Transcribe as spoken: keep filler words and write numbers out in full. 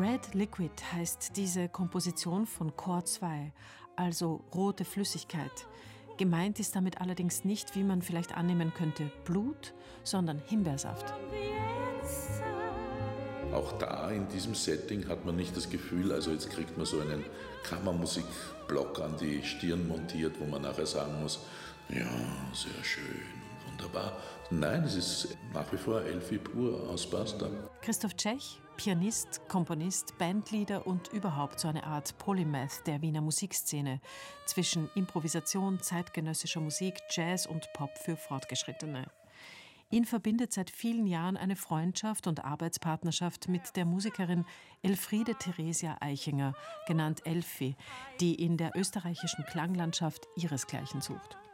Red Liquid heißt diese Komposition von Chor zwei, also rote Flüssigkeit. Gemeint ist damit allerdings nicht, wie man vielleicht annehmen könnte, Blut, sondern Himbeersaft. Auch da in diesem Setting hat man nicht das Gefühl, also jetzt kriegt man so einen Kammermusikblock an die Stirn montiert, wo man nachher sagen muss, ja, sehr schön, wunderbar. Nein, es ist nach wie vor Elfi pur aus Basta. Christoph Tschech, Pianist, Komponist, Bandleader und überhaupt so eine Art Polymath der Wiener Musikszene zwischen Improvisation, zeitgenössischer Musik, Jazz und Pop für Fortgeschrittene. Ihn verbindet seit vielen Jahren eine Freundschaft und Arbeitspartnerschaft mit der Musikerin Elfriede Theresia Eichinger, genannt Elfi, die in der österreichischen Klanglandschaft ihresgleichen sucht.